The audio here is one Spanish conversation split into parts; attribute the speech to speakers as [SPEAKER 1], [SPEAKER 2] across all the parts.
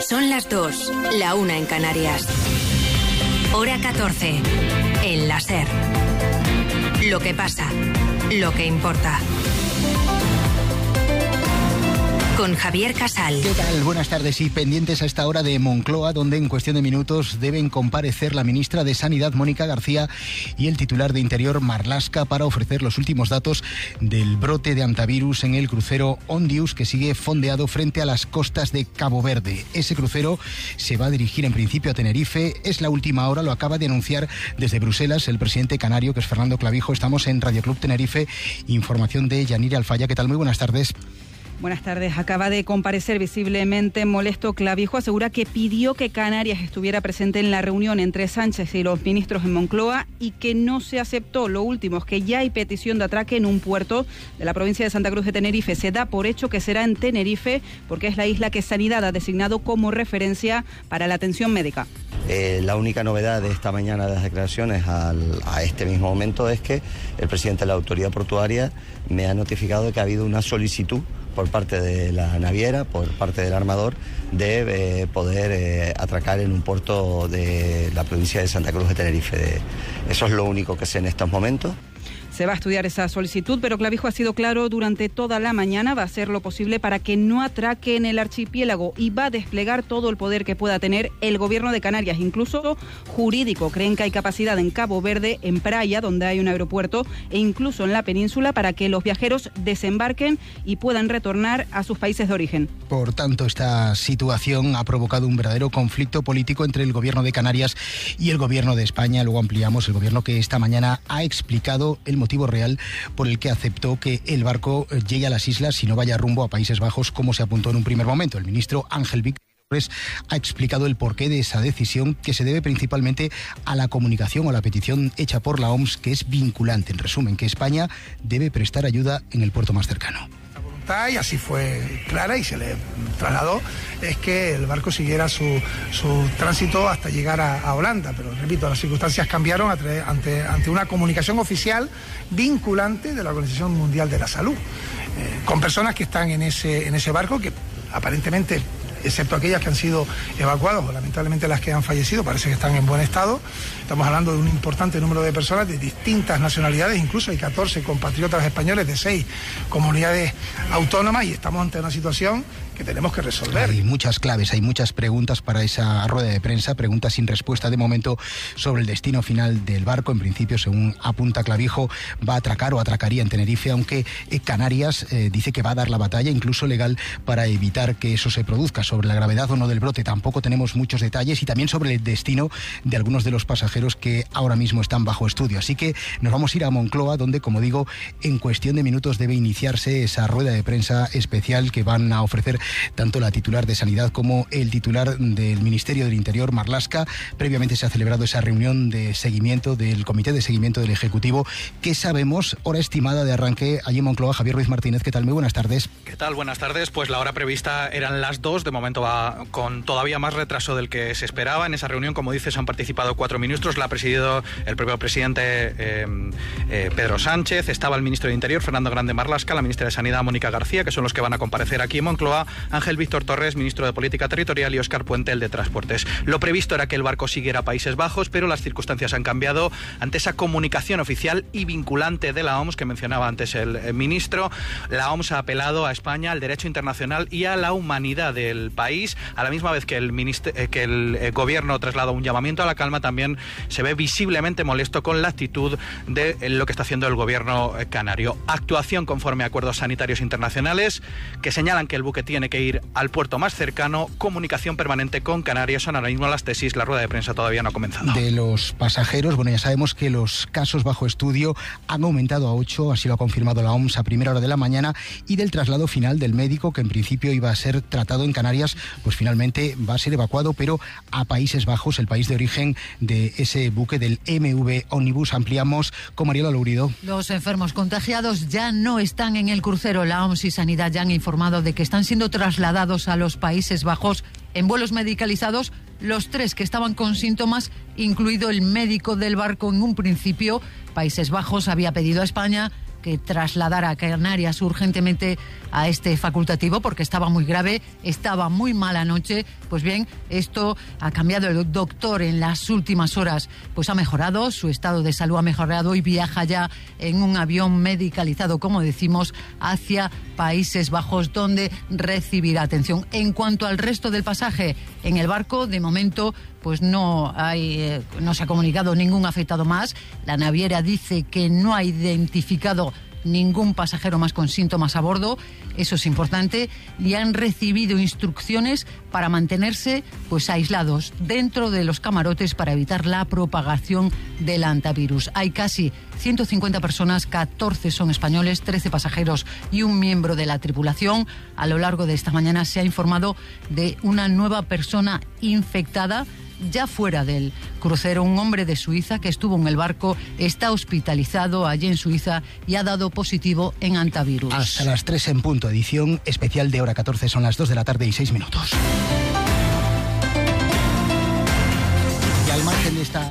[SPEAKER 1] Son las 2, la 1 en Canarias. Hora 14, en la SER. Lo que pasa, lo que importa. Con Javier Casal.
[SPEAKER 2] ¿Qué tal? Buenas tardes y pendientes a esta hora de Moncloa, donde en cuestión de minutos deben comparecer la ministra de Sanidad, Mónica García, y el titular de Interior, Marlaska, para ofrecer los últimos datos del brote de hantavirus en el crucero Ondius, que sigue fondeado frente a las costas de Cabo Verde. Ese crucero se va a dirigir en principio a Tenerife. Es la última hora, lo acaba de anunciar desde Bruselas el presidente canario, que es Fernando Clavijo. Estamos en Radio Club Tenerife. Información de Yanira Alfaya. ¿Qué tal? Muy buenas tardes.
[SPEAKER 3] Buenas tardes. Acaba de comparecer visiblemente molesto. Clavijo asegura que pidió que Canarias estuviera presente en la reunión entre Sánchez y los ministros en Moncloa y que no se aceptó. Lo último es que ya hay petición de atraque en un puerto de la provincia de Santa Cruz de Tenerife. Se da por hecho que será en Tenerife porque es la isla que Sanidad ha designado como referencia para la atención médica.
[SPEAKER 4] La única novedad de esta mañana de las declaraciones a este mismo momento es que el presidente de la autoridad portuaria me ha notificado que ha habido una solicitud por parte de la naviera, por parte del armador, de poder atracar en un puerto de la provincia de Santa Cruz de Tenerife. Eso es lo único que sé en estos momentos.
[SPEAKER 3] Se va a estudiar esa solicitud, pero Clavijo ha sido claro durante toda la mañana, va a hacer lo posible para que no atraque en el archipiélago y va a desplegar todo el poder que pueda tener el gobierno de Canarias, incluso jurídico. Creen que hay capacidad en Cabo Verde, en Praia, donde hay un aeropuerto, e incluso en la península para que los viajeros desembarquen y puedan retornar a sus países de origen.
[SPEAKER 2] Por tanto, esta situación ha provocado un verdadero conflicto político entre el gobierno de Canarias y el gobierno de España. Luego ampliamos el gobierno que esta mañana ha explicado el motivo real por el que aceptó que el barco llegue a las islas y no vaya rumbo a Países Bajos, como se apuntó en un primer momento. El ministro Ángel Víctor ha explicado el porqué de esa decisión, que se debe principalmente a la comunicación o la petición hecha por la OMS, que es vinculante. En resumen, que España debe prestar ayuda en el puerto más cercano.
[SPEAKER 5] Y así fue clara y se le trasladó, es que el barco siguiera su tránsito hasta llegar a Holanda. Pero repito, las circunstancias cambiaron ante una comunicación oficial vinculante de la Organización Mundial de la Salud, con personas que están en ese barco, que aparentemente, excepto aquellas que han sido evacuadas o lamentablemente las que han fallecido, parece que están en buen estado. Estamos hablando de un importante número de personas de distintas nacionalidades, incluso hay 14 compatriotas españoles de 6 comunidades autónomas, y estamos ante una situación que tenemos que resolver.
[SPEAKER 2] Hay muchas claves, hay muchas preguntas para esa rueda de prensa, preguntas sin respuesta de momento sobre el destino final del barco. En principio, según apunta Clavijo, va a atracar o atracaría en Tenerife, aunque Canarias dice que va a dar la batalla, incluso legal, para evitar que eso se produzca. Sobre la gravedad o no del brote tampoco tenemos muchos detalles, y también sobre el destino de algunos de los pasajeros que ahora mismo están bajo estudio. Así que nos vamos a ir a Moncloa, donde, como digo, en cuestión de minutos debe iniciarse esa rueda de prensa especial que van a ofrecer tanto la titular de Sanidad como el titular del Ministerio del Interior, Marlaska. Previamente se ha celebrado esa reunión de seguimiento del Comité de Seguimiento del Ejecutivo. ¿Qué sabemos? Hora estimada de arranque allí en Moncloa. Javier Ruiz Martínez, ¿qué tal? Muy buenas tardes.
[SPEAKER 6] ¿Qué tal? Buenas tardes. Pues la hora prevista eran las 2. De momento va con todavía más retraso del que se esperaba. En esa reunión, como dices, han participado 4 ministros. La ha presidido el propio presidente Pedro Sánchez. Estaba el ministro de Interior, Fernando Grande Marlaska, la ministra de Sanidad, Mónica García, que son los que van a comparecer aquí en Moncloa, Ángel Víctor Torres, ministro de Política Territorial, y Óscar Puente, el de Transportes. Lo previsto era que el barco siguiera a Países Bajos, pero las circunstancias han cambiado ante esa comunicación oficial y vinculante de la OMS que mencionaba antes el ministro. La OMS ha apelado a España, al derecho internacional y a la humanidad del país. A la misma vez que el gobierno traslada un llamamiento a la calma, también se ve visiblemente molesto con la actitud de lo que está haciendo el gobierno canario. Actuación conforme a acuerdos sanitarios internacionales que señalan que el buque tiene que ir al puerto más cercano. Comunicación permanente con Canarias son ahora mismo las tesis. La rueda de prensa todavía no ha comenzado.
[SPEAKER 2] De los pasajeros, bueno, ya sabemos que los casos bajo estudio han aumentado a 8, así lo ha confirmado la OMS a primera hora de la mañana, y del traslado final del médico, que en principio iba a ser tratado en Canarias, pues finalmente va a ser evacuado, pero a Países Bajos, el país de origen de ese buque del MV Omnibus. Ampliamos con Mariela Lourido.
[SPEAKER 7] Los enfermos contagiados ya no están en el crucero. La OMS y Sanidad ya han informado de que están siendo trasladados a los Países Bajos en vuelos medicalizados los 3 que estaban con síntomas, incluido el médico del barco. En un principio, Países Bajos había pedido a España que que trasladara a Canarias urgentemente a este facultativo porque estaba muy grave, estaba muy mal anoche. Pues bien, esto ha cambiado. El doctor en las últimas horas pues ha mejorado, su estado de salud ha mejorado y viaja ya en un avión medicalizado, como decimos, hacia Países Bajos, donde recibirá atención. En cuanto al resto del pasaje en el barco, de momento pues no se ha comunicado ningún afectado más. La naviera dice que no ha identificado ningún pasajero más con síntomas a bordo. Eso es importante. Y han recibido instrucciones para mantenerse pues aislados dentro de los camarotes para evitar la propagación del hantavirus. Hay casi 150 personas, 14 son españoles, 13 pasajeros y un miembro de la tripulación. A lo largo de esta mañana se ha informado de una nueva persona infectada ya fuera del crucero. Un hombre de Suiza que estuvo en el barco está hospitalizado allí en Suiza y ha dado positivo en hantavirus.
[SPEAKER 2] Hasta las 3 en punto, edición especial de Hora 14, son las 2 de la tarde y 6 minutos. Y al margen de esta...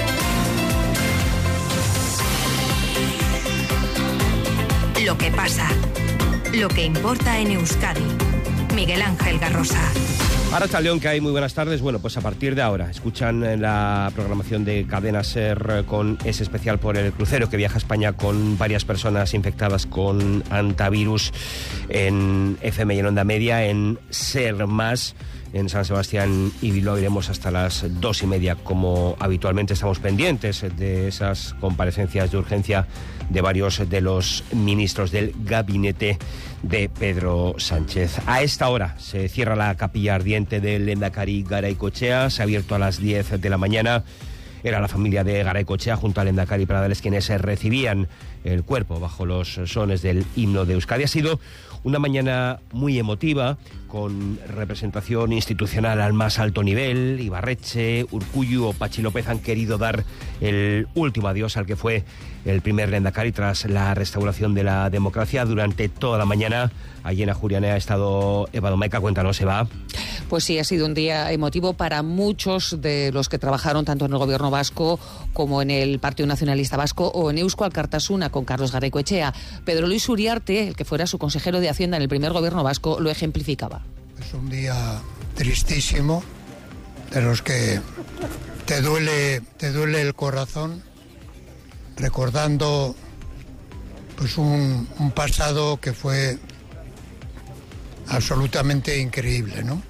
[SPEAKER 1] Lo que pasa, lo que importa en Euskadi. Miguel Ángel Garrosa.
[SPEAKER 8] Arratsaldeon, que hay muy buenas tardes. Bueno, pues a partir de ahora escuchan la programación de Cadena SER con ese especial por el crucero que viaja a España con varias personas infectadas con hantavirus en FM y en Onda Media, en SER Más. En San Sebastián y Bilbao iremos hasta las 2:30, como habitualmente. Estamos pendientes de esas comparecencias de urgencia de varios de los ministros del gabinete de Pedro Sánchez. A esta hora se cierra la capilla ardiente del Lehendakari Garaikoetxea. Se ha abierto a las 10 de la mañana. Era la familia de Garaikoetxea junto al Lehendakari Pradales quienes recibían el cuerpo bajo los sones del himno de Euskadi. Ha sido una mañana muy emotiva, con representación institucional al más alto nivel. Ibarretxe, Urkullu o Patxi López han querido dar el último adiós al que fue el primer lehendakari tras la restauración de la democracia. Durante toda la mañana allí en Ajuria Enea ha estado Eva Domaica. Cuéntanos, Eva.
[SPEAKER 9] Pues sí, ha sido un día emotivo para muchos de los que trabajaron tanto en el gobierno vasco como en el Partido Nacionalista Vasco o en Eusko Alkartasuna con Carlos Garaikoetxea. Pedro Luis Uriarte, el que fuera su consejero de Hacienda en el primer gobierno vasco, lo ejemplificaba.
[SPEAKER 10] Es un día tristísimo, de los que te duele el corazón, recordando pues un pasado que fue absolutamente increíble, ¿no?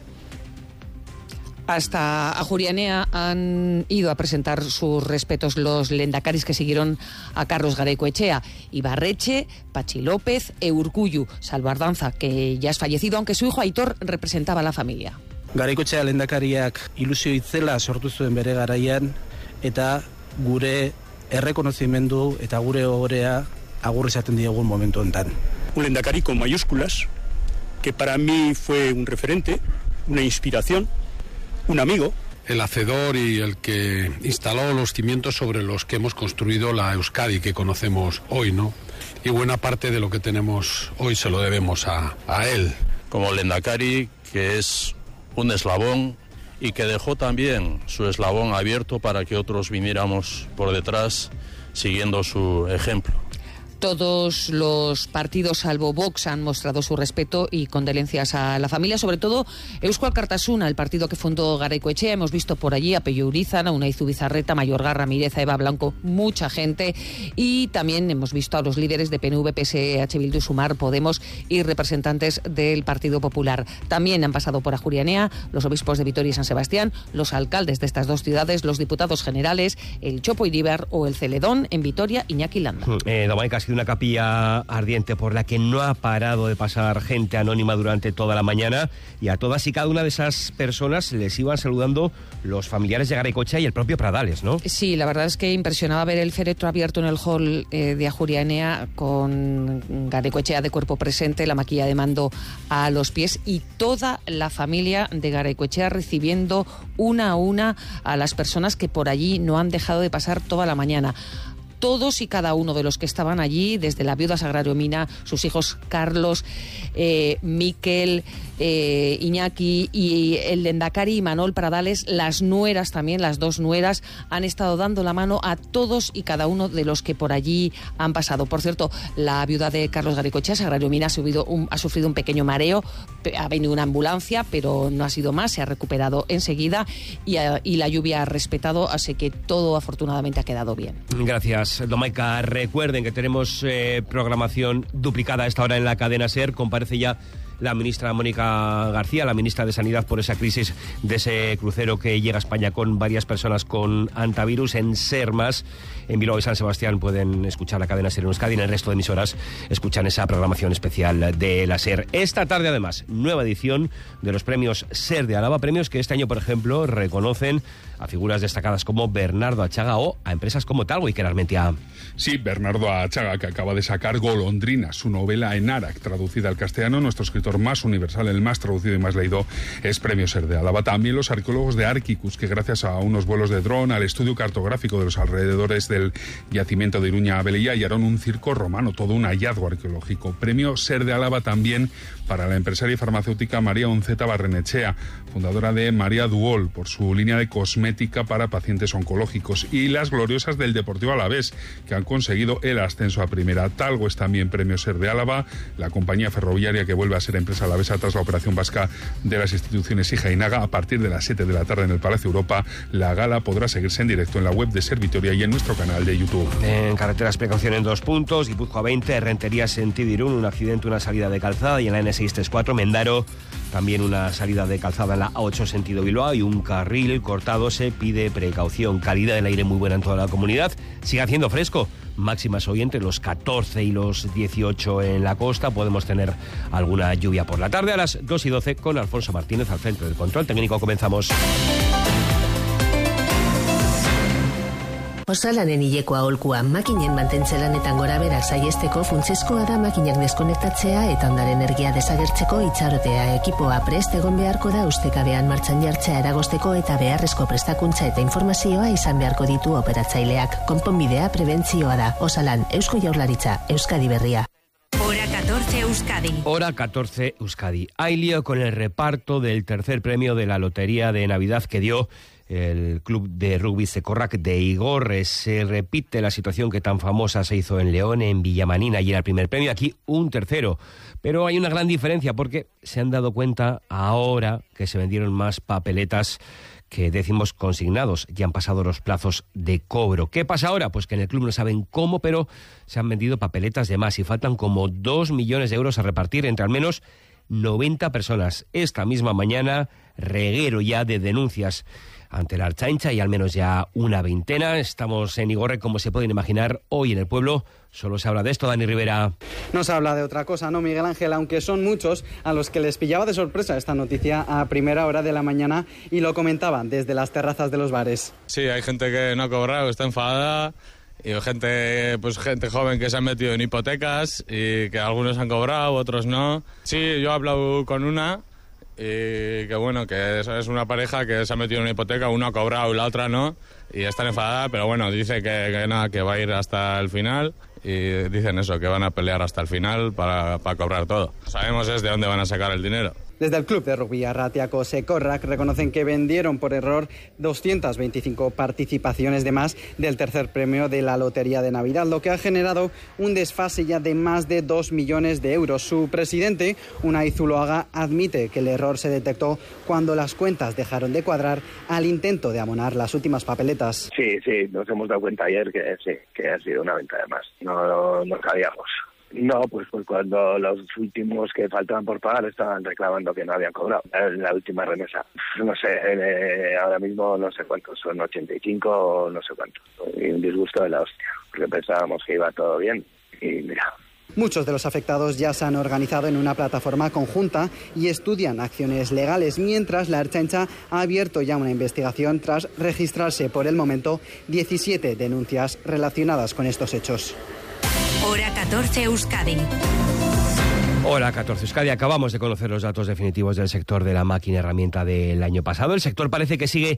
[SPEAKER 9] Hasta Ajuria Enea han ido a presentar sus respetos los lehendakaris que siguieron a Carlos Garaikoetxea: Ibarretxe, Patxi López e Urkullu, salvo Ardanza, que ya es fallecido, aunque su hijo Aitor representaba a la familia.
[SPEAKER 11] Garaikoetxea lehendakariak ilusio itzela sortu zuen bere garaian, eta gure errekonozimendu eta gure ohorea agur esaten diegun momentu honetan.
[SPEAKER 12] Un lehendakari con mayúsculas, que para mí fue un referente, una inspiración, un amigo.
[SPEAKER 13] El hacedor y el que instaló los cimientos sobre los que hemos construido la Euskadi que conocemos hoy, ¿no? Y buena parte de lo que tenemos hoy se lo debemos a él.
[SPEAKER 14] Como lehendakari, que es un eslabón y que dejó también su eslabón abierto para que otros viniéramos por detrás siguiendo su ejemplo.
[SPEAKER 9] Todos los partidos, salvo Vox, han mostrado su respeto y condolencias a la familia, sobre todo Eusko Alkartasuna, el partido que fundó Garaikoetxea. Hemos visto por allí a Pello Urizar, a Unai Zubizarreta, Mayorga Ramírez, a Eva Blanco, mucha gente. Y también hemos visto a los líderes de PNV, PSE, H. Bildu, Sumar, Podemos y representantes del Partido Popular. También han pasado por Ajuria Enea los obispos de Vitoria y San Sebastián, los alcaldes de estas dos ciudades, los diputados generales, el Chopo Iribar o el Celedón en Vitoria, Iñaki Landa.
[SPEAKER 8] Una capilla ardiente por la que no ha parado de pasar gente anónima durante toda la mañana, y a todas y cada una de esas personas les iban saludando los familiares de Garaikoetxea y el propio Pradales, ¿no?
[SPEAKER 9] Sí, la verdad es que impresionaba ver el féretro abierto en el hall de Ajuria Enea, con Garaikoetxea de cuerpo presente, la maquilla de mando a los pies y toda la familia de Garaikoetxea recibiendo una a una a las personas que por allí no han dejado de pasar toda la mañana. todos y cada uno de los que estaban allí, desde la viuda Sagrario Mina, sus hijos Carlos, Miquel, Iñaki y el Lendakari y Manol Pradales, las nueras también, las dos nueras, han estado dando la mano a todos y cada uno de los que por allí han pasado. Por cierto, la viuda de Carlos Garaikoetxea, Sagrario Mina, ha sufrido un pequeño mareo, ha venido una ambulancia, pero no ha sido más, se ha recuperado enseguida y la lluvia ha respetado, así que todo afortunadamente ha quedado bien.
[SPEAKER 8] Gracias, Domaica. Recuerden que tenemos programación duplicada a esta hora en la cadena SER. Comparece ya la ministra Mónica García, la ministra de Sanidad, por esa crisis de ese crucero que llega a España con varias personas con hantavirus. En SER+, en Bilbao y San Sebastián, pueden escuchar la cadena SER en Euskadi. En el resto de emisoras escuchan esa programación especial de la SER. Esta tarde, además, nueva edición de los premios SER de Álava, premios que este año, por ejemplo, reconocen a figuras destacadas como Bernardo Achaga o a empresas como Talgo y Iker Armentia.
[SPEAKER 15] Sí, Bernardo Achaga, que acaba de sacar Golondrina, su novela en árabe, traducida al castellano. Nuestro escritor más universal, el más traducido y más leído, es Premio SER de Álava. También los arqueólogos de Archicus, que gracias a unos vuelos de dron, al estudio cartográfico de los alrededores del yacimiento de Iruña-Abelilla, hallaron un circo romano, todo un hallazgo arqueológico. Premio SER de Álava también para la empresaria y farmacéutica María Unceta Barrenechea, fundadora de María Duol, por su línea de cosmética para pacientes oncológicos. Y las gloriosas del Deportivo Alavés, que han conseguido el ascenso a primera. Talgo es también Premio SER de Álava, la compañía ferroviaria que vuelve a ser empresa alavesa tras la operación vasca de las instituciones Hija y Naga. A partir de las 7 de la tarde en el Palacio Europa, la gala podrá seguirse en directo en la web de SER Vitoria y en nuestro canal de YouTube.
[SPEAKER 8] En carreteras, precaución en 2 puntos. Guipúzcoa 20, Rentería, sentido Irún, un accidente, una salida de calzada, y en la N634 Mendaro también una salida de calzada en la A8 sentido Bilbao y un carril cortado. Se pide precaución. Calidad del aire muy buena en toda la comunidad. Sigue haciendo fresco. Máximas hoy entre los 14 y los 18 en la costa. Podemos tener alguna lluvia por la tarde. A las 2:12 con Alfonso Martínez al frente del control técnico. Comenzamos.
[SPEAKER 16] Osalanen hileko aholkua, makinen mantentzelanetan gora berak saiesteko funtsezkoa da makinak deskonektatzea eta ondare energia desagertzeko itxarotea. Ekipoa prest egon beharko da ustekabean martxan jartzea eragozteko eta beharrezko prestakuntza eta informazioa izan beharko ditu operatzaileak. Konponbidea prebentzioa da. Osalan, Eusko Jaurlaritza, Euskadi Berria.
[SPEAKER 1] Hora 14 Euskadi.
[SPEAKER 8] Hora 14 Euskadi. Hay lío con el reparto del tercer premio de la Lotería de Navidad que dio el club de rugby Sekorrak de Igor. Se repite la situación que tan famosa se hizo en León, en Villamanina, y era el primer premio, aquí un tercero. Pero hay una gran diferencia porque se han dado cuenta ahora que se vendieron más papeletas que décimos consignados. Ya han pasado los plazos de cobro. ¿Qué pasa ahora? Pues que en el club no saben cómo, pero se han vendido papeletas de más y faltan como 2 millones de euros a repartir entre al menos 90 personas. Esta misma mañana, reguero ya de denuncias ante la Ertzaintza y al menos ya una veintena. Estamos en Igorre, como se pueden imaginar. Hoy en el pueblo solo se habla de esto. Dani Rivera.
[SPEAKER 17] No se habla de otra cosa, ¿no, Miguel Ángel? Aunque son muchos a los que les pillaba de sorpresa esta noticia a primera hora de la mañana y lo comentaban desde las terrazas de los bares.
[SPEAKER 18] Sí, hay gente que no ha cobrado, está enfadada, y gente joven que se ha metido en hipotecas y que algunos han cobrado, otros no. Sí, yo he hablado con una y que bueno, que es una pareja que se ha metido en una hipoteca, una ha cobrado y la otra no, y están enfadadas, pero bueno, dice que nada, que va a ir hasta el final, y dicen eso, que van a pelear hasta el final para cobrar todo. Sabemos es de dónde van a sacar el dinero.
[SPEAKER 17] Desde el club de rugby Arratiako Sekorrak reconocen que vendieron por error 225 participaciones de más del tercer premio de la Lotería de Navidad, lo que ha generado un desfase ya de más de 2 millones de euros. Su presidente, Unai Zuloaga, admite que el error se detectó cuando las cuentas dejaron de cuadrar al intento de abonar las últimas papeletas.
[SPEAKER 19] Sí, nos hemos dado cuenta ayer que ha sido una venta de más. No sabíamos. No, pues cuando los últimos que faltaban por pagar estaban reclamando que no habían cobrado la última remesa. No sé, ahora mismo no sé cuántos, son 85 o no sé cuántos. Y un disgusto de la hostia, porque pensábamos que iba todo bien y mira.
[SPEAKER 17] Muchos de los afectados ya se han organizado en una plataforma conjunta y estudian acciones legales, mientras la Ertzaintza ha abierto ya una investigación tras registrarse por el momento 17 denuncias relacionadas con estos hechos.
[SPEAKER 1] Hora 14 Euskadi.
[SPEAKER 8] Hora 14 Euskadi. Acabamos de conocer los datos definitivos del sector de la máquina herramienta del año pasado. El sector parece que sigue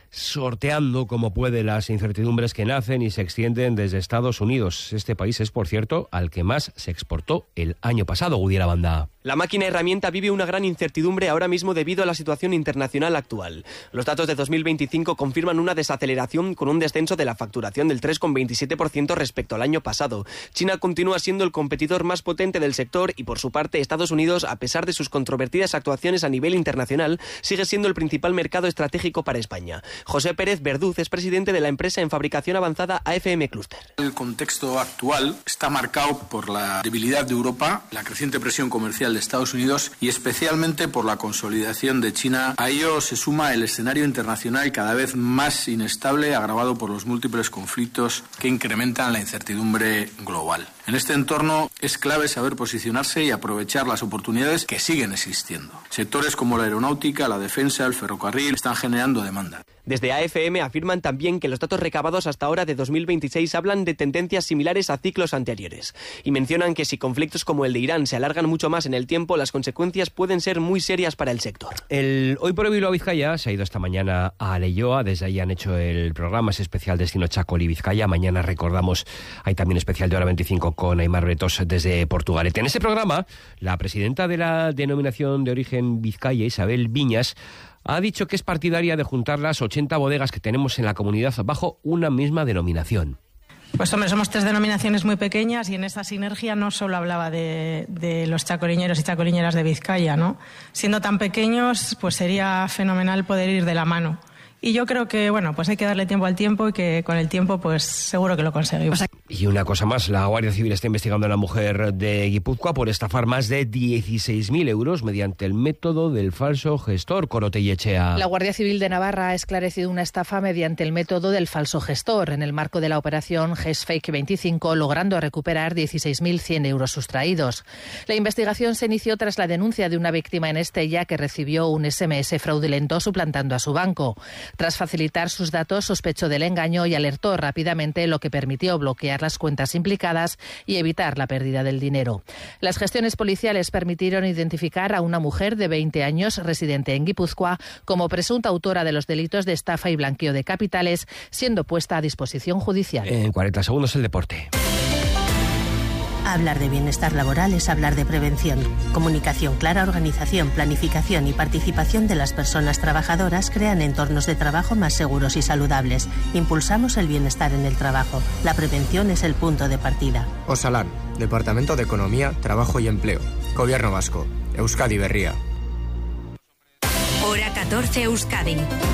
[SPEAKER 8] sorteando como puede las incertidumbres que nacen y se extienden desde Estados Unidos. Este país es, por cierto, al que más se exportó el año pasado, Gudiera Banda.
[SPEAKER 20] La máquina herramienta vive una gran incertidumbre ahora mismo debido a la situación internacional actual. Los datos de 2025 confirman una desaceleración con un descenso de la facturación del 3,27% respecto al año pasado. China continúa siendo el competidor más potente del sector y, por su parte, Estados Unidos, a pesar de sus controvertidas actuaciones a nivel internacional, sigue siendo el principal mercado estratégico para España. José Pérez Verduz es presidente de la empresa en fabricación avanzada AFM Cluster.
[SPEAKER 21] El contexto actual está marcado por la debilidad de Europa, la creciente presión comercial de Estados Unidos y especialmente por la consolidación de China. A ello se suma el escenario internacional cada vez más inestable, agravado por los múltiples conflictos que incrementan la incertidumbre global. En este entorno es clave saber posicionarse y aprovechar las oportunidades que siguen existiendo. Sectores como la aeronáutica, la defensa, el ferrocarril están generando demanda.
[SPEAKER 20] Desde AFM afirman también que los datos recabados hasta ahora de 2026 hablan de tendencias similares a ciclos anteriores y mencionan que si conflictos como el de Irán se alargan mucho más en el tiempo, las consecuencias pueden ser muy serias para el sector.
[SPEAKER 8] El Hoy por Hoy Bilbao Vizcaya se ha ido esta mañana a Leioa, desde ahí han hecho el programa, ese especial Destino Chaco y Vizcaya. Mañana recordamos, hay también especial de Hora 25 con Aimar Bretos desde Portugalete. En ese programa, la presidenta de la Denominación de Origen Vizcaya, Isabel Viñas, ha dicho que es partidaria de juntar las 80 bodegas que tenemos en la comunidad bajo una misma denominación.
[SPEAKER 22] Pues hombre, somos 3 denominaciones muy pequeñas y en esa sinergia no solo hablaba de los chacoriñeros y chacoriñeras de Vizcaya, ¿no? Siendo tan pequeños, pues sería fenomenal poder ir de la mano. Y yo creo que, bueno, pues hay que darle tiempo al tiempo y que con el tiempo, pues seguro que lo conseguimos.
[SPEAKER 8] Y una cosa más, la Guardia Civil está investigando a la mujer de Guipúzcoa por estafar más de 16.000 euros mediante el método del falso gestor. Corote y Echea.
[SPEAKER 23] La Guardia Civil de Navarra ha esclarecido una estafa mediante el método del falso gestor en el marco de la operación GESFAKE 25, logrando recuperar 16.100 euros sustraídos. La investigación se inició tras la denuncia de una víctima en Estella que recibió un SMS fraudulento suplantando a su banco. Tras facilitar sus datos, sospechó del engaño y alertó rápidamente, lo que permitió bloquear las cuentas implicadas y evitar la pérdida del dinero. Las gestiones policiales permitieron identificar a una mujer de 20 años, residente en Guipúzcoa, como presunta autora de los delitos de estafa y blanqueo de capitales, siendo puesta a disposición judicial.
[SPEAKER 8] En 40 segundos el deporte.
[SPEAKER 16] Hablar de bienestar laboral es hablar de prevención. Comunicación clara, organización, planificación y participación de las personas trabajadoras crean entornos de trabajo más seguros y saludables. Impulsamos el bienestar en el trabajo. La prevención es el punto de partida.
[SPEAKER 24] Osalan, Departamento de Economía, Trabajo y Empleo. Gobierno Vasco. Euskadi Berria.
[SPEAKER 1] Hora 14 Euskadi.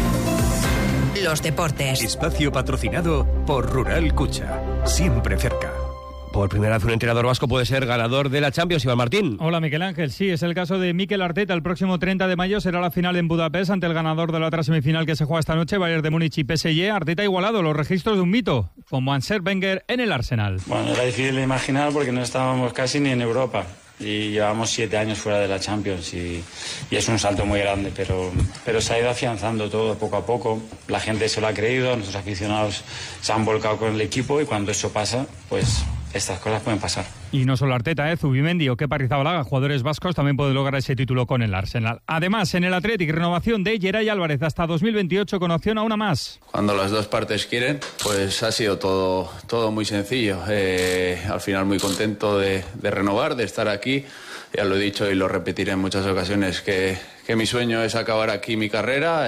[SPEAKER 1] Los deportes.
[SPEAKER 25] Espacio patrocinado por Rural Cucha. Siempre cerca.
[SPEAKER 8] Por primera vez un entrenador vasco puede ser ganador de la Champions, Iván Martín.
[SPEAKER 26] Hola, Miguel Ángel. Sí, es el caso de Mikel Arteta. El próximo 30 de mayo será la final en Budapest ante el ganador de la otra semifinal que se juega esta noche, Bayern de Múnich y PSG. Arteta ha igualado los registros de un mito, como Arsène Wenger en el Arsenal.
[SPEAKER 27] Bueno, era difícil de imaginar porque no estábamos casi ni en Europa y llevamos 7 años fuera de la Champions y es un salto muy grande, pero se ha ido afianzando todo poco a poco. La gente se lo ha creído, nuestros aficionados se han volcado con el equipo y cuando eso pasa, pues estas cosas pueden pasar.
[SPEAKER 26] Y no solo Arteta, Zubimendi o Kepa Arrizabalaga, jugadores vascos, también pueden lograr ese título con el Arsenal. Además, en el Athletic, renovación de Geray Álvarez hasta 2028 con opción a una más.
[SPEAKER 28] Cuando las dos partes quieren, pues ha sido todo muy sencillo. Al final muy contento de renovar, de estar aquí. Ya lo he dicho y lo repetiré en muchas ocasiones, que mi sueño es acabar aquí mi carrera.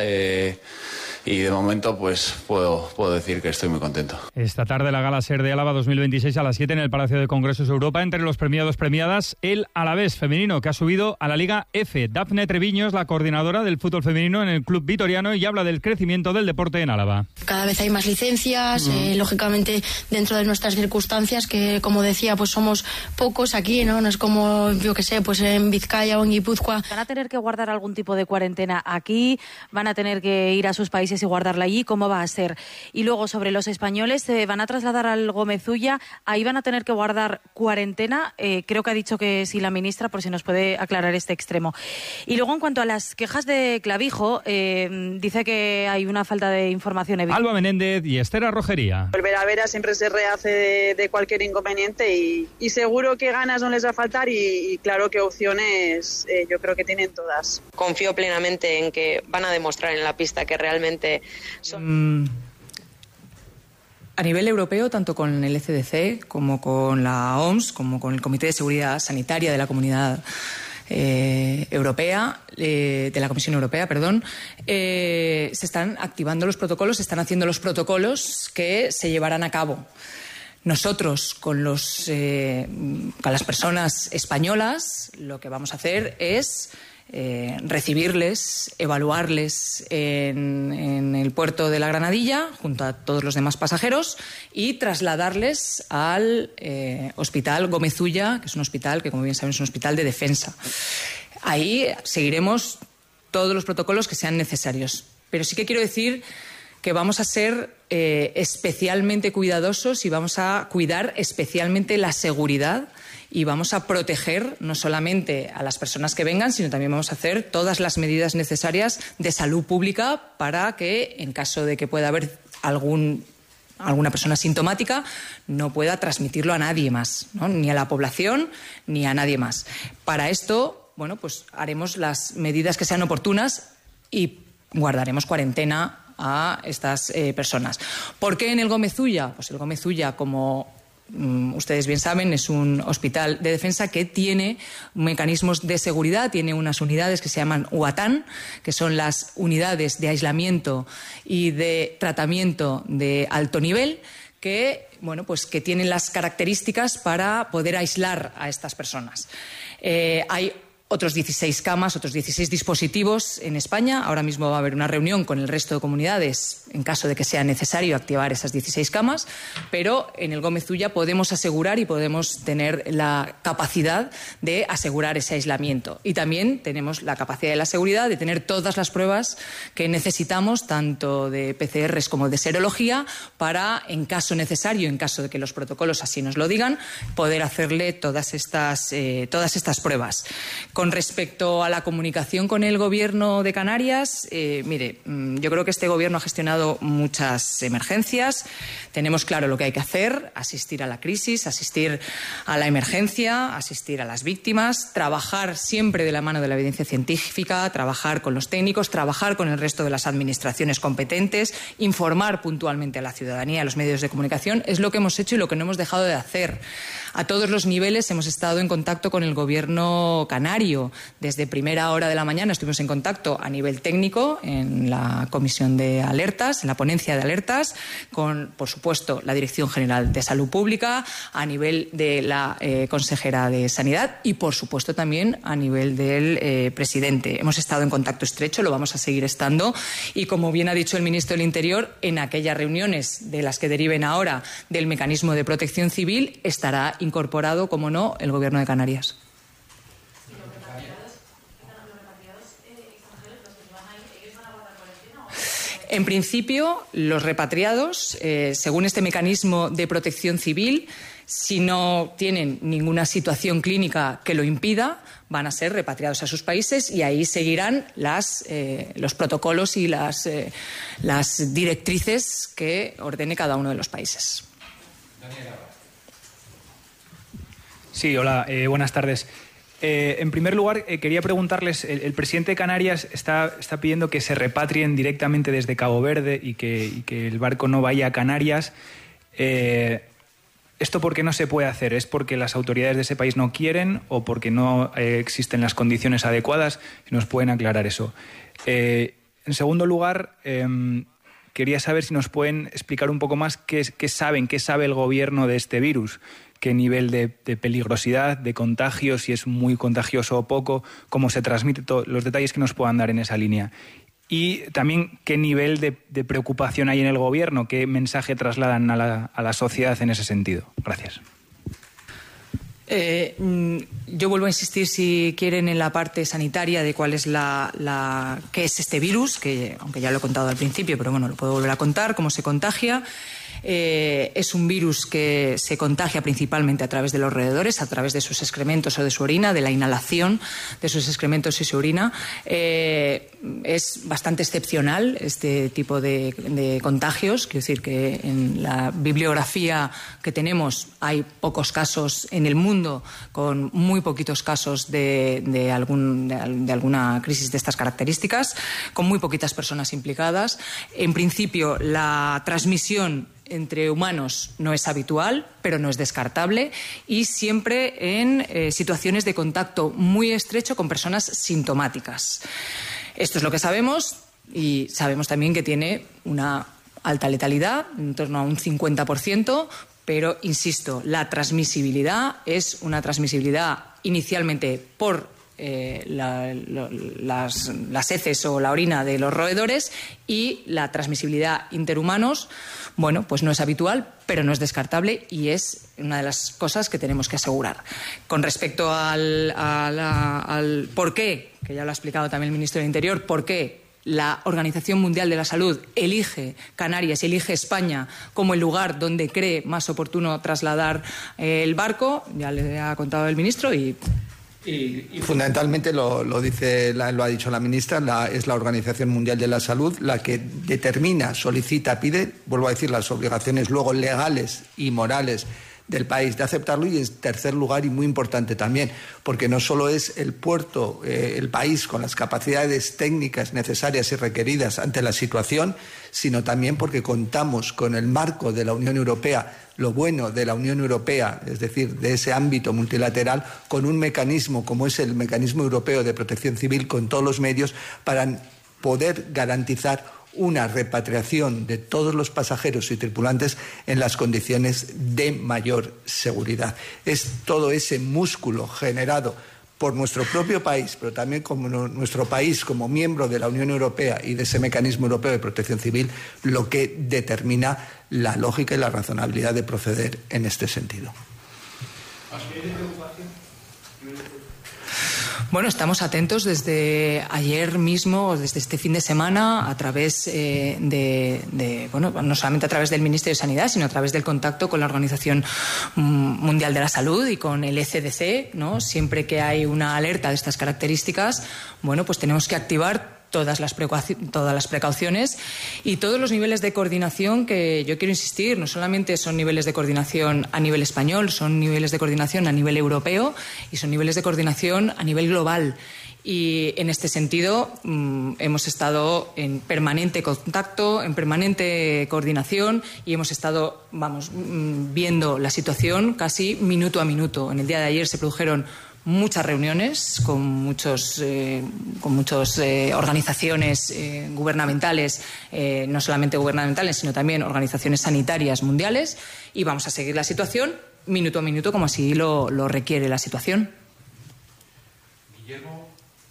[SPEAKER 28] Y de momento pues puedo decir que estoy muy contento.
[SPEAKER 26] Esta tarde la Gala Ser de Álava 2026 a las 7 en el Palacio de Congresos Europa. Entre los premiadas, el Alavés femenino, que ha subido a la Liga F. Dafne Treviño es la coordinadora del fútbol femenino en el club vitoriano y habla del crecimiento del deporte en Álava.
[SPEAKER 29] Cada vez hay más licencias, lógicamente dentro de nuestras circunstancias, que como decía, pues somos pocos aquí, ¿no? No es como, yo que sé, pues en Vizcaya o en Guipúzcoa.
[SPEAKER 30] ¿Van a tener que guardar algún tipo de cuarentena aquí? ¿Van a tener que ir a sus países y guardarla allí? ¿Cómo va a ser? Y luego sobre los españoles, se van a trasladar al Gómez-Ulla, ahí van a tener que guardar cuarentena, creo que ha dicho que sí la ministra, por si nos puede aclarar este extremo. Y luego en cuanto a las quejas de Clavijo, dice que hay una falta de información evidente.
[SPEAKER 26] Alba Menéndez y Esther Arrojería.
[SPEAKER 31] Volver a Vera siempre se rehace de cualquier inconveniente y seguro que ganas no les va a faltar y claro que opciones yo creo que tienen todas.
[SPEAKER 32] Confío plenamente en que van a demostrar en la pista que realmente
[SPEAKER 31] realmente son...
[SPEAKER 2] A nivel europeo, tanto con el ECDC como con la OMS, como con el Comité de Seguridad Sanitaria de la Comunidad Europea, de la Comisión Europea, se están activando los protocolos, se están haciendo los protocolos que se llevarán a cabo. Nosotros, con las personas españolas, lo que vamos a hacer es recibirles, evaluarles en el puerto de la Granadilla junto a todos los demás pasajeros y trasladarles al Hospital Gómez Ulla, que es un hospital que, como bien saben, es un hospital de defensa. Ahí seguiremos todos los protocolos que sean necesarios. Pero sí que quiero decir que vamos a ser especialmente cuidadosos y vamos a cuidar especialmente la seguridad y vamos a proteger no solamente a las personas que vengan, sino también vamos a hacer todas las medidas necesarias de salud pública para que, en caso de que pueda haber alguna persona sintomática, no pueda transmitirlo a nadie más, ¿no? Ni a la población ni a nadie más. Para esto, pues haremos las medidas que sean oportunas y guardaremos cuarentena a estas personas. ¿Por qué en el Gómez Ulla? Pues el Gómez Ulla, como ustedes bien saben, es un hospital de defensa que tiene mecanismos de seguridad, tiene unas unidades que se llaman UATAN, que son las unidades de aislamiento y de tratamiento de alto nivel, que tienen las características para poder aislar a estas personas. Hay otros 16 camas, otros 16 dispositivos en España. Ahora mismo va a haber una reunión con el resto de comunidades en caso de que sea necesario activar esas 16 camas, pero en el Gómez Ulla podemos asegurar y podemos tener la capacidad de asegurar ese aislamiento. Y también tenemos la capacidad de la seguridad de tener todas las pruebas que necesitamos, tanto de PCRs como de serología, para, en caso necesario, en caso de que los protocolos así nos lo digan, poder hacerle todas estas pruebas. Con respecto a la comunicación con el Gobierno de Canarias, yo creo que este Gobierno ha gestionado muchas emergencias. Tenemos claro lo que hay que hacer: asistir a la crisis, asistir a la emergencia, asistir a las víctimas, trabajar siempre de la mano de la evidencia científica, trabajar con los técnicos, trabajar con el resto de las administraciones competentes, informar puntualmente a la ciudadanía, a los medios de comunicación. Es lo que hemos hecho y lo que no hemos dejado de hacer. A todos los niveles hemos estado en contacto con el Gobierno canario. Desde primera hora de la mañana estuvimos en contacto a nivel técnico en la comisión de alertas, en la ponencia de alertas, con, por supuesto, la Dirección General de Salud Pública, a nivel de la consejera de Sanidad y, por supuesto, también a nivel del presidente. Hemos estado en contacto estrecho, lo vamos a seguir estando y, como bien ha dicho el ministro del Interior, en aquellas reuniones de las que deriven ahora del mecanismo de protección civil estará incorporado, como no, el Gobierno de Canarias. En principio, los repatriados, según este mecanismo de protección civil, si no tienen ninguna situación clínica que lo impida, van a ser repatriados a sus países y ahí seguirán los protocolos y las directrices que ordene cada uno de los países.
[SPEAKER 3] Sí, hola, buenas tardes. En primer lugar, quería preguntarles, el presidente de Canarias está pidiendo que se repatrien directamente desde Cabo Verde y que el barco no vaya a Canarias. ¿Esto por qué no se puede hacer? ¿Es porque las autoridades de ese país no quieren o porque no existen las condiciones adecuadas? Si nos pueden aclarar eso. En segundo lugar, quería saber si nos pueden explicar un poco más qué sabe el gobierno de este virus. ¿Qué nivel de peligrosidad, de contagio, si es muy contagioso o poco, cómo se transmite, los detalles que nos puedan dar en esa línea? Y también qué nivel de preocupación hay en el gobierno, qué mensaje trasladan a la sociedad en ese sentido. Gracias.
[SPEAKER 2] Yo vuelvo a insistir, si quieren, en la parte sanitaria de cuál es qué es este virus, que aunque ya lo he contado al principio, pero bueno, lo puedo volver a contar, cómo se contagia. Es un virus que se contagia principalmente a través de los roedores, a través de sus excrementos o de su orina, de la inhalación de sus excrementos y su orina. es bastante excepcional este tipo de contagios. Quiero decir que en la bibliografía que tenemos hay pocos casos en el mundo, con muy poquitos casos de alguna crisis de estas características, con muy poquitas personas implicadas. En principio, la transmisión entre humanos no es habitual, pero no es descartable, y siempre en situaciones de contacto muy estrecho con personas sintomáticas. Esto es lo que sabemos, y sabemos también que tiene una alta letalidad, en torno a un 50%, pero, insisto, la transmisibilidad es una transmisibilidad inicialmente por las heces o la orina de los roedores, y la transmisibilidad interhumanos, bueno, pues no es habitual, pero no es descartable, y es una de las cosas que tenemos que asegurar. Con respecto al por qué, que ya lo ha explicado también el ministro del Interior, por qué la Organización Mundial de la Salud elige Canarias y elige España como el lugar donde cree más oportuno trasladar el barco, ya le ha contado el ministro, y
[SPEAKER 4] fundamentalmente lo ha dicho la ministra, es la Organización Mundial de la Salud la que determina, solicita, pide, vuelvo a decir, las obligaciones luego legales y morales del país de aceptarlo, y en tercer lugar, y muy importante también, porque no solo es el puerto, el país con las capacidades técnicas necesarias y requeridas ante la situación, sino también porque contamos con el marco de la Unión Europea, lo bueno de la Unión Europea, es decir, de ese ámbito multilateral, con un mecanismo como es el Mecanismo Europeo de Protección Civil, con todos los medios para poder garantizar una repatriación de todos los pasajeros y tripulantes en las condiciones de mayor seguridad. Es todo ese músculo generado por nuestro propio país, pero también como nuestro país como miembro de la Unión Europea y de ese Mecanismo Europeo de Protección Civil, lo que determina la lógica y la razonabilidad de proceder en este sentido.
[SPEAKER 2] Bueno, estamos atentos desde ayer mismo, desde este fin de semana, a través no solamente a través del Ministerio de Sanidad, sino a través del contacto con la Organización Mundial de la Salud y con el ECDC, ¿no? Siempre que hay una alerta de estas características, bueno, pues tenemos que activar todas las precauciones y todos los niveles de coordinación, que yo quiero insistir, no solamente son niveles de coordinación a nivel español, son niveles de coordinación a nivel europeo y son niveles de coordinación a nivel global. Y en este sentido hemos estado en permanente contacto, en permanente coordinación, y hemos estado, viendo la situación casi minuto a minuto. En el día de ayer se produjeron muchas reuniones con muchas organizaciones gubernamentales, no solamente gubernamentales, sino también organizaciones sanitarias mundiales, y vamos a seguir la situación minuto a minuto como así lo requiere la situación.
[SPEAKER 5] Guillermo.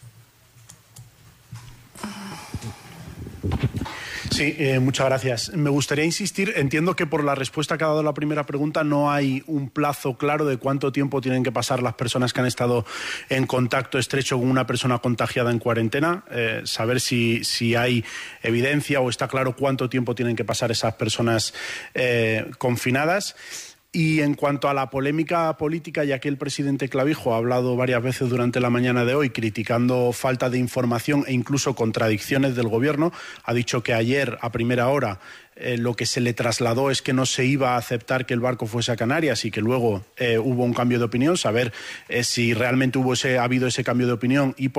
[SPEAKER 5] Sí, muchas gracias. Me gustaría insistir, entiendo que por la respuesta que ha dado la primera pregunta no hay un plazo claro de cuánto tiempo tienen que pasar las personas que han estado en contacto estrecho con una persona contagiada en cuarentena, saber si hay evidencia o está claro cuánto tiempo tienen que pasar esas personas confinadas. Y en cuanto a la polémica política, ya que el presidente Clavijo ha hablado varias veces durante la mañana de hoy criticando falta de información e incluso contradicciones del Gobierno, ha dicho que ayer a primera hora lo que se le trasladó es que no se iba a aceptar que el barco fuese a Canarias y que luego hubo un cambio de opinión, saber si realmente ha habido ese cambio de opinión y